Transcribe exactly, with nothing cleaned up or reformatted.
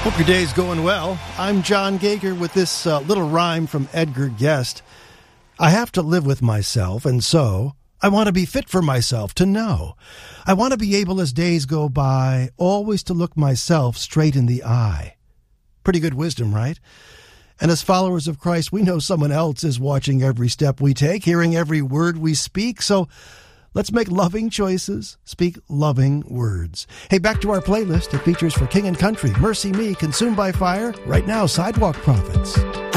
Hope your day's going well. I'm John Gager with this uh, little rhyme from Edgar Guest. I have to live with myself, and so I want to be fit for myself to know. I want to be able as days go by, always to look myself straight in the eye. Pretty good wisdom, right? And as followers of Christ, we know someone else is watching every step we take, hearing every word we speak, so let's make loving choices, speak loving words. Hey, back to our playlist. It features For King and Country, Mercy Me, Consumed by Fire. Right now, Sidewalk Prophets.